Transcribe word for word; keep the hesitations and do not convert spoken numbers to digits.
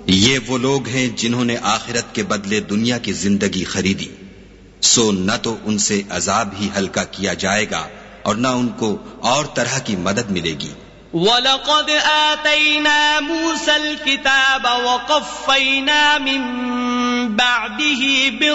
ये वो लोग हैं जिन्होंने आखिरत के बदले दुनिया की जिंदगी खरीदी, सो न तो उनसे अजाब ही हल्का किया जाएगा और न उनको और तरह की मदद मिलेगी। वलक़द आतैना मूसल किताब वक़फ़्फ़ैना मिन बअदिही